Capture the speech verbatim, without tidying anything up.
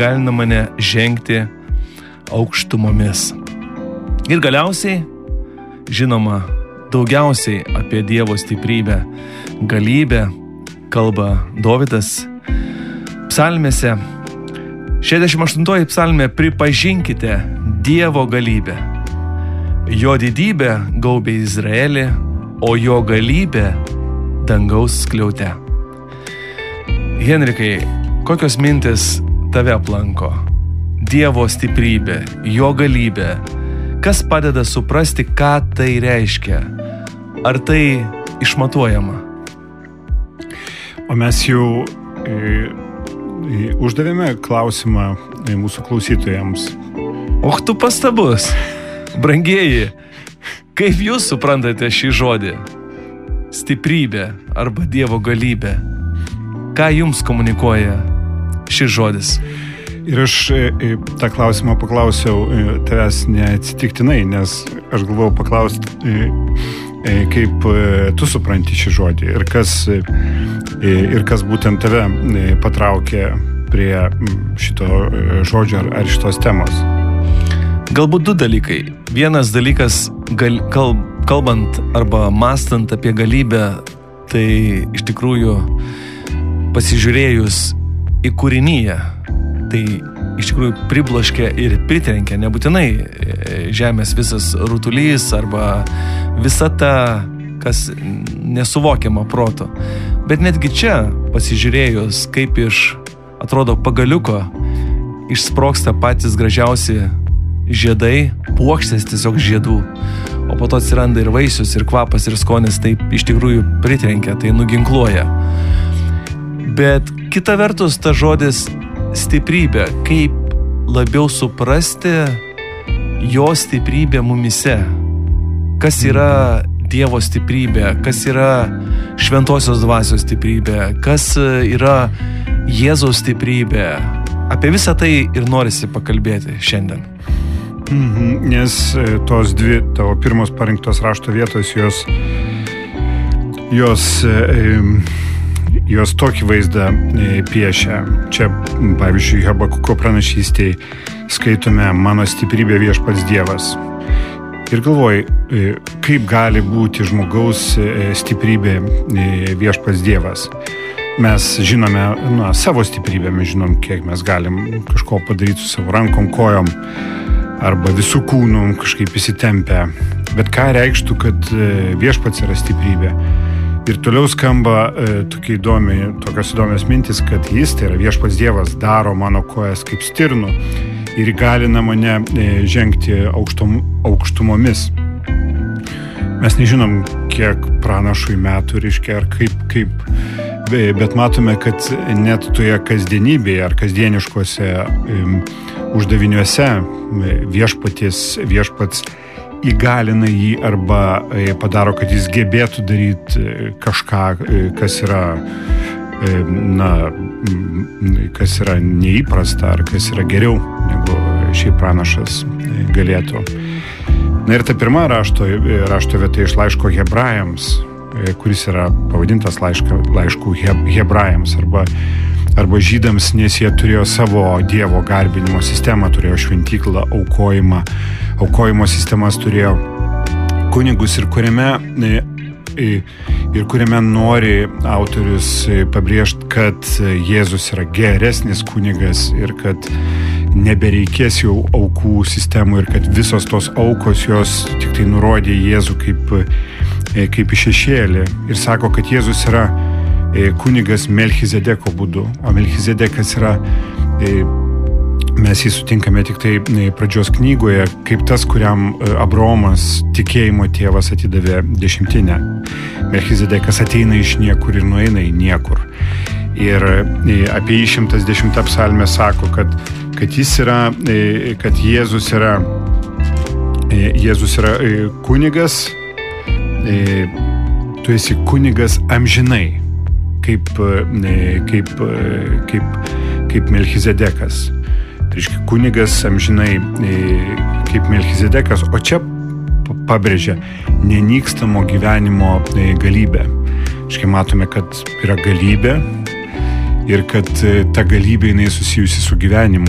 įgalina mane žengti aukštumomis. Ir galiausiai, žinoma, daugiausiai apie Dievo stiprybę, galybę kalba Dovydas psalmėse. šešiasdešimt aštuntoji psalmė: pripažinkite Dievo galybę. Jo didybė gaubė Izraelį, o jo galybė dangaus skliaute. Henrikai, kokios mintis tave aplanko? Dievo stiprybė, jo galybė. Kas padeda suprasti, ką tai reiškia? Ar tai išmatuojama? O mes jau e, e, uždavėme klausimą e, mūsų klausytojams. Och, tu pastabus. Brangieji, kaip jūs suprantate šį žodį? Stiprybė arba Dievo galybė. Ką jums komunikuoja šis žodis? Ir aš e, tą klausimą paklausiau e, tavęs neatsitiktinai, nes aš galvojau paklausti, e, e, kaip e, tu supranti šį žodį ir kas, e, ir kas būtent tave e, patraukė prie šito e, žodžio ar, ar šitos temos. Galbūt du dalykai. Vienas dalykas, gal, kal, kalbant arba mąstant apie galybę, tai iš tikrųjų pasižiūrėjus į kūrinyje, tai iš tikrųjų pribloškia ir pritrenkia, nebūtinai žemės visas rutulys arba visa ta, kas nesuvokiama proto. Bet netgi čia, pasižiūrėjus, kaip iš, atrodo, pagaliuko išsprogsta patys gražiausi žiedai, puokštės tiesiog žiedų, o po to atsiranda ir vaisius, ir kvapas, ir skonis, tai iš tikrųjų pritrenkia, tai nuginkluoja. Bet kita vertus, ta žodis stiprybė, kaip labiau suprasti jo stiprybę mumise. Kas yra Dievo stiprybė, kas yra šventosios dvasios stiprybė, kas yra Jėzaus stiprybė. Apie visą tai ir norisi pakalbėti šiandien. Mhm, nes tos dvi tavo pirmos parinktos rašto vietos, jos, jos, jos tokį vaizdą piešia. Čia, pavyzdžiui, Habakuko pranašystėje skaitome: mano stiprybė viešpats Dievas. Ir galvoju, kaip gali būti žmogaus stiprybė viešpats Dievas. Mes žinome, na, savo stiprybę, mes žinom, kiek mes galim kažko padaryti su savo rankom, kojom, arba visų kūnų kažkaip įsitempę. Bet ką reikštų, kad viešpats yra stiprybė? Ir toliau skamba e, tokia įdomi, tokios įdomios mintis, kad jis, tai yra viešpats Dievas, daro mano kojas kaip stirnų ir įgalina mane e, žengti aukštum, aukštumomis. Mes nežinom, kiek pranašui metų reiškia, ar kaip, kaip, bet matome, kad net toje kasdienybėje ar kasdieniškose e, uždaviniuose viešpatis, viešpats įgalina jį arba padaro, kad jis gebėtų daryti kažką, kas yra, na, kas yra neįprasta ar kas yra geriau, negu šiaip pranašas galėtų. Na ir ta pirma rašto, rašto vieta iš laiško Hebrajams, kuris yra pavadintas laiška, laiškų Hebrajams arba arba žydams, nes jie turėjo savo Dievo garbinimo sistemą, turėjo šventyklą, aukojimą, aukojimo sistemas turėjo kunigus ir kuriame, ir kuriame nori autorius pabrėžti, kad Jėzus yra geresnis kunigas ir kad nebereikės jau aukų sistemų ir kad visos tos aukos jos tik tai nurodė Jėzų kaip, kaip į šešėlį ir sako, kad Jėzus yra kunigas Melchizedeko būdu, o Melchizedekas yra, mes jį sutinkame tik tai pradžios knygoje, kaip tas, kuriam Abraomas tikėjimo tėvas atidavė dešimtinę. Melchizedekas ateina iš niekur ir nueina į niekur. Ir apie jį šimtas dešimta psalmė sako, kad, kad jis yra, kad Jėzus yra, Jėzus yra kunigas, tu esi kunigas amžinai. Kaip, kaip, kaip, kaip Melchizedekas. Tai reiškia, kunigas amžinai kaip Melchizedekas, o čia pabrėžia nenykstamo gyvenimo galybę. Reiškia, matome, kad yra galybė ir kad ta galybė jinai susijusi su gyvenimu.